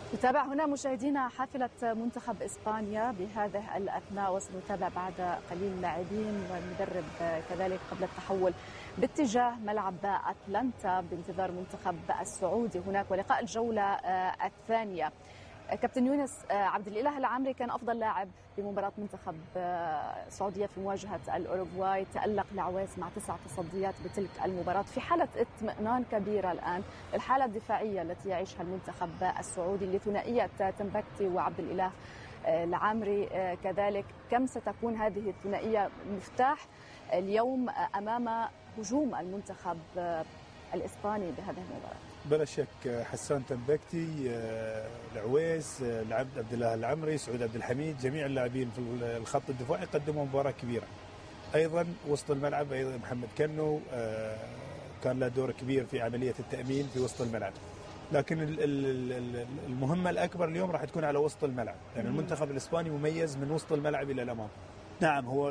نتابع هنا مشاهدينا حافلة منتخب إسبانيا بهذه الأثناء، وسنتابع بعد قليل لاعبين والمدرب كذلك قبل التحول باتجاه ملعب أتلانتا بانتظار المنتخب السعودي هناك ولقاء الجولة الثانية. كابتن يونس، عبد الإله العامري كان أفضل لاعب بمباراة منتخب السعودية في مواجهة الأوروغواي، تألق العويس مع 9 تصديات بتلك المباراة. في حالة اطمئنان كبيرة الآن الحالة الدفاعية التي يعيشها المنتخب السعودي لثنائية تنبكتي وعبد الإله العامري كذلك، كم ستكون هذه الثنائية مفتاح اليوم أمام هجوم المنتخب الإسباني بهذه المباراة؟ بلا شك حسان تنبكتي، العويس، العبد عبد الله العمري، سعود عبد الحميد، جميع اللاعبين في الخط الدفاعي قدموا مباراة كبيرة. أيضا وسط الملعب أيضا محمد كنو كان له دور كبير في عملية التأمين في وسط الملعب. لكن المهمة الأكبر اليوم راح تكون على وسط الملعب، يعني المنتخب الإسباني مميز من وسط الملعب إلى الأمام. نعم، هو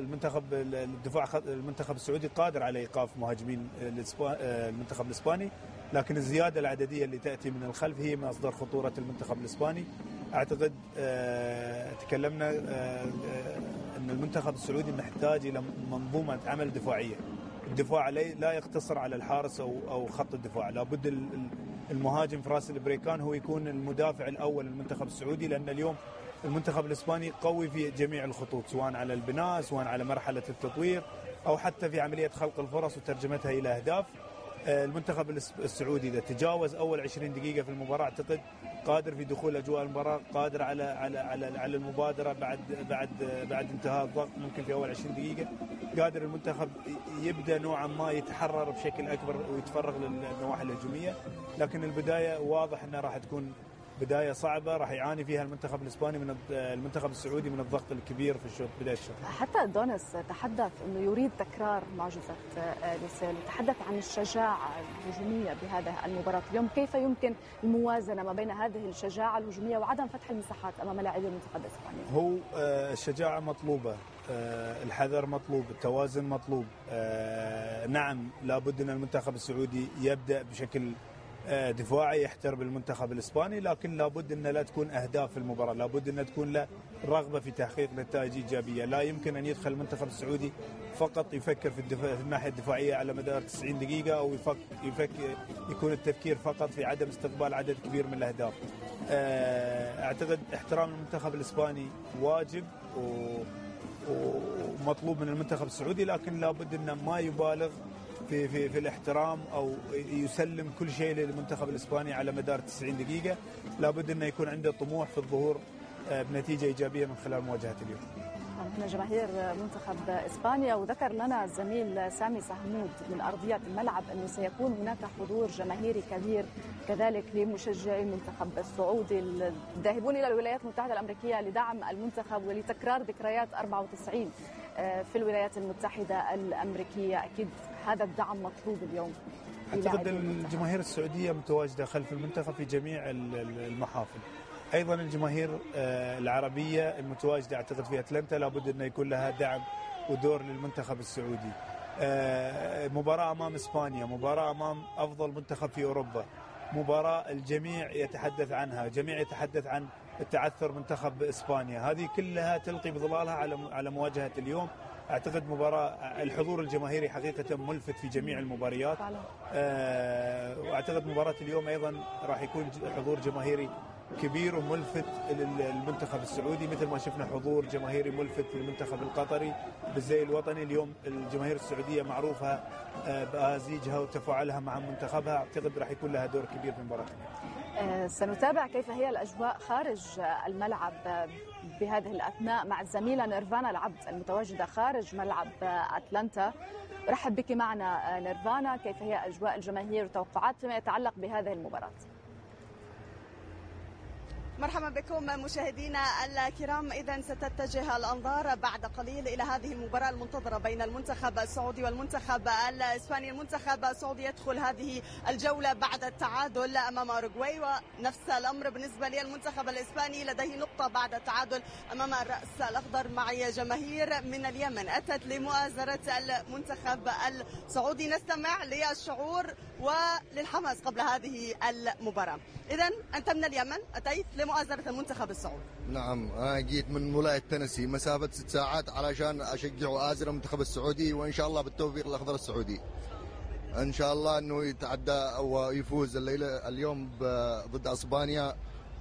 المنتخب السعودي قادر على إيقاف مهاجمين المنتخب الإسباني، لكن الزيادة العددية اللي تأتي من الخلف هي مصدر خطورة المنتخب الإسباني. أعتقد تكلمنا أن المنتخب السعودي محتاج إلى منظومة عمل دفاعية. الدفاع لا يقتصر على الحارس أو خط الدفاع، لابد المهاجم في راس البريكان هو يكون المدافع الأول للمنتخب السعودي، لأن اليوم المنتخب الإسباني قوي في جميع الخطوط، سواء على البناء، سواء على مرحلة التطوير، أو حتى في عملية خلق الفرص وترجمتها إلى أهداف. المنتخب السعودي إذا تجاوز أول 20 دقيقة في المباراة أعتقد قادر في دخول أجواء المباراة، قادر على المبادرة بعد انتهاء الضغط، ممكن في أول 20 دقيقة قادر المنتخب يبدأ نوعا ما يتحرر بشكل أكبر ويتفرغ للنواحي الهجومية. لكن البداية واضح أنها راح تكون بداية صعبة، راح يعاني فيها المنتخب الإسباني من المنتخب السعودي من الضغط الكبير في بداية الشوط. حتى دونس تحدث أنه يريد تكرار معجزة لوسيل، تحدث عن الشجاعة الهجومية بهذه المباراة اليوم. كيف يمكن الموازنة ما بين هذه الشجاعة الهجومية وعدم فتح المساحات أمام لاعبي المنتخب الإسباني؟ هو الشجاعة مطلوبة، الحذر مطلوب، التوازن مطلوب. نعم، لابد أن المنتخب السعودي يبدأ بشكل دفاعي يحترم المنتخب الإسباني، لكن لابد أن لا تكون أهداف في المباراة، لابد أن تكون له رغبة في تحقيق نتائج إيجابية. لا يمكن أن يدخل المنتخب السعودي فقط يفكر في الناحية الدفاعية على مدار 90 دقيقة، أو يكون التفكير فقط في عدم استقبال عدد كبير من الأهداف. أعتقد احترام المنتخب الإسباني واجب ومطلوب من المنتخب السعودي، لكن لابد أنه ما يبالغ في الاحترام أو يسلم كل شيء للمنتخب الإسباني على مدار 90 دقيقة. لابد أنه يكون عنده طموح في الظهور بنتيجة إيجابية من خلال مواجهة اليوم. هنا جماهير منتخب إسبانيا، وذكر لنا الزميل سامي سهمود من أرضية الملعب أنه سيكون هناك حضور جماهيري كبير كذلك لمشجعي المنتخب السعودي الذاهبون إلى الولايات المتحدة الأمريكية لدعم المنتخب ولتكرار ذكريات 94 في الولايات المتحدة الأمريكية. أكيد هذا الدعم مطلوب اليوم. أعتقد الجماهير السعودية متواجدة خلف المنتخب في جميع المحافل. أيضا الجماهير العربية المتواجدة أعتقد في أتلانتا لابد أن يكون لها دعم ودور للمنتخب السعودي. مباراة أمام إسبانيا، مباراة أمام أفضل منتخب في أوروبا، مباراة الجميع يتحدث عنها، الجميع يتحدث عن التعثر منتخب إسبانيا، هذه كلها تلقي بظلالها على مواجهة اليوم. أعتقد مباراة الحضور الجماهيري حقيقة ملفت في جميع المباريات. وأعتقد مباراة اليوم أيضا راح يكون حضور جماهيري كبير وملفت للمنتخب السعودي، مثل ما شفنا حضور جماهيري ملفت للمنتخب القطري بالزي الوطني. اليوم الجماهير السعودية معروفة بأزيجها وتفاعلها مع منتخبها، أعتقد راح يكون لها دور كبير في المباراة. سنتابع كيف هي الأجواء خارج الملعب بهذه الأثناء مع الزميلة نيرفانا العبد المتواجدة خارج ملعب أتلانتا. رحب بك معنا نيرفانا، كيف هي أجواء الجماهير وتوقعات فيما يتعلق بهذه المباراة؟ مرحبا بكم مشاهدينا الكرام. إذن ستتجه الأنظار بعد قليل إلى هذه المباراة المنتظرة بين المنتخب السعودي والمنتخب الإسباني. المنتخب السعودي يدخل هذه الجولة بعد التعادل أمام أوروغواي، ونفس الأمر بالنسبة للمنتخب الإسباني، لديه نقطة بعد التعادل أمام الرأس الأخضر. معي جماهير من اليمن أتت لمؤازرة المنتخب السعودي، نستمع للشعور وللحماس قبل هذه المباراة. إذن أنت من اليمن أتيت لمؤازرة المنتخب السعودي. نعم، أنا جيت من ولاية تنسي مسافة 6 ساعات علشان أشجع وآزر المنتخب السعودي، وإن شاء الله بالتوفيق الأخضر السعودي. إن شاء الله أنه يتعدى ويفوز الليلة اليوم ضد أسبانيا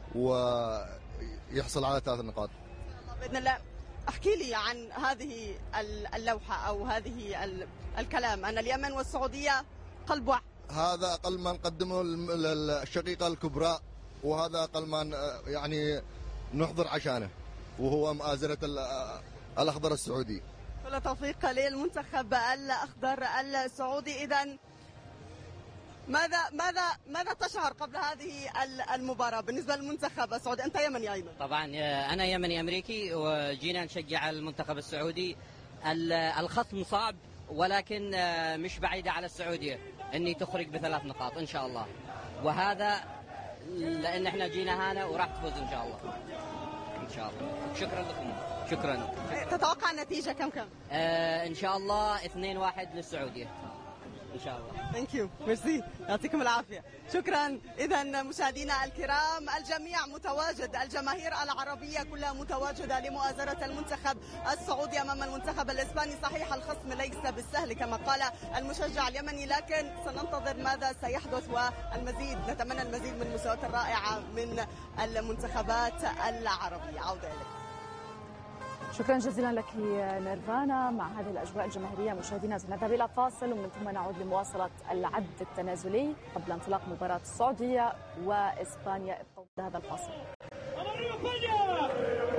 ويحصل على 3 نقاط بإذن الله. احكي لي عن هذه اللوحة أو هذه الكلام أن اليمن والسعودية قلب واحد. هذا أقل ما نقدمه الشقيقة الكبرى، وهذا أقل ما يعني نحضر عشانه، وهو مؤازرة الأخضر السعودي. كل توفيق للمنتخب الأخضر السعودي. إذن ماذا تشعر قبل هذه المباراة بالنسبة للمنتخب السعودي؟ أنت يمني أيضا. طبعا أنا يمني أمريكي، وجينا نشجع المنتخب السعودي. الخصم صعب، ولكن مش بعيدة على السعودية أني تخرج ب3 نقاط إن شاء الله، وهذا لأن احنا جينا هنا وراح تفوز إن شاء الله. إن شاء الله. شكرا لكم. شكرا. تتوقع النتيجة كم؟ إن شاء الله 2-1 للسعودية إن شاء الله. ثانك يو، ميرسي، يعطيكم العافية. شكرا. إذا مشاهدينا الكرام، الجميع متواجد، الجماهير العربية كلها متواجدة لمؤازرة المنتخب السعودي أمام المنتخب الإسباني. صحيح الخصم ليس بالسهل كما قال المشجع اليمني، لكن سننتظر ماذا سيحدث والمزيد، نتمنى المزيد من المستويات الرائعة من المنتخبات العربية. عودة إليك. شكرا جزيلا لك نيرفانا. مع هذه الأجواء الجماهيرية مشاهدينا سنذهب إلى فاصل، ومن ثم نعود لمواصلة العد التنازلي قبل انطلاق مباراة السعودية وإسبانيا. ابقوا هذا الفاصل.